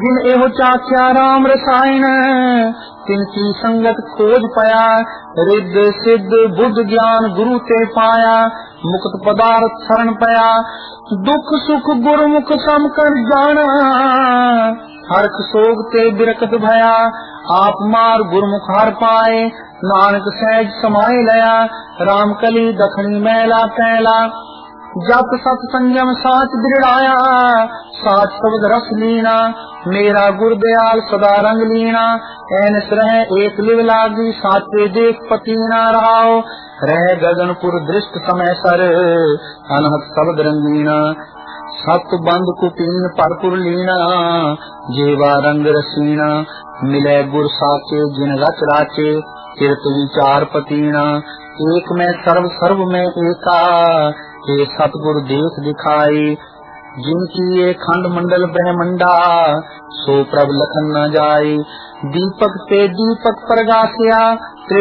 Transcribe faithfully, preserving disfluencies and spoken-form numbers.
जिन एहो चाख्या राम रसायन तिनकी संगत खोज पाया। रिद्ध सिद्ध बुद्ध ज्ञान गुरु ते पाया मुक्त पदार्थ शरण पाया। दुख सुख गुरुमुख सम कर जाना हरख सोग ते बिरकत भया। आप मार गुरुमुख हर पाए नानक सहज समाये लया। राम कली दखनी मैला पैला जप सत संयम साच दृढ़ाया। साच शब्द रस लीना मेरा गुर दयाल सदा रंग लीना। ऐनस रह एक लिव लागी साचे देख पतीना रहाओ। रह गगनपुर दृष्ट समय सर अनहत शब्द रंगीना। सत बंद कुपीन परपुर लीना जेवा रंग रसीना। मिले गुर साचे जिन रच राचे किरत विचार पतीना। एक में सर्व सर्व में एका ये सतगुर देख दिखाई। जिनकी ये खंड मंडल ब्रह्मंडा सो प्रभ लखन न जाई। दीपक ते दीपक प्रगासिया